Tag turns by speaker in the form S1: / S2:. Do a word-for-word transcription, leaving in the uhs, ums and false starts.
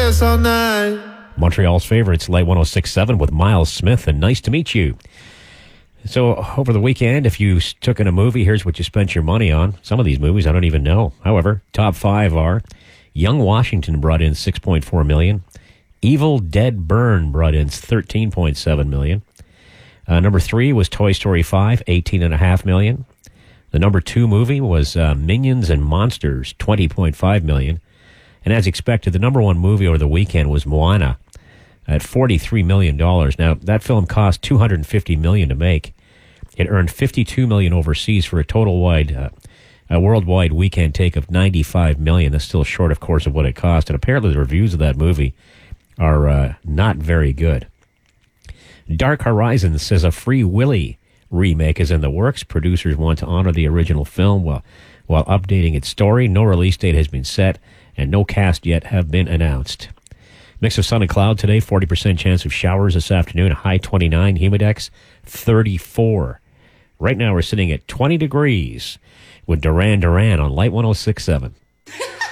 S1: dance all night.
S2: Montreal's favorites, Light one oh six point seven with Miles Smith, and Nice to Meet You. So over the weekend, if you took in a movie, here's what you spent your money on. Some of these movies I don't even know. However, top five are Young Washington brought in six point four million dollars. Evil Dead Burn brought in thirteen point seven million dollars. Uh, number three was Toy Story five, eighteen point five million dollars. The number two movie was uh, Minions and Monsters, twenty point five million dollars. And as expected, the number one movie over the weekend was Moana at forty-three million dollars. Now, that film cost two hundred fifty million dollars to make. It earned fifty-two million dollars overseas for a total wide, uh, a worldwide weekend take of ninety-five million dollars. That's still short, of course, of what it cost. And apparently the reviews of that movie are uh, not very good. Dark Horizons says a Free Willy remake is in the works. Producers want to honor the original film while, while updating its story. No release date has been set, and no cast yet have been announced. Mix of sun and cloud today, forty percent chance of showers this afternoon, high twenty-nine, humidex thirty-four. Right now we're sitting at twenty degrees with Duran Duran on Light one oh six point seven.